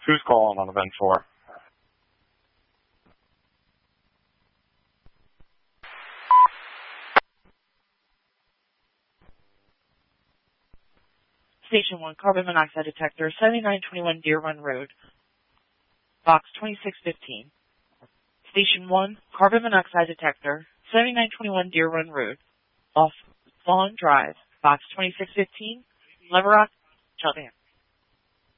Who's calling on event 4? Station 1, carbon monoxide detector, 7921 Deer Run Road, box 2615. Station 1, carbon monoxide detector, 7921 Deer Run Road, off Fawn Drive, box 2615, Lever Rock, Cheltenham.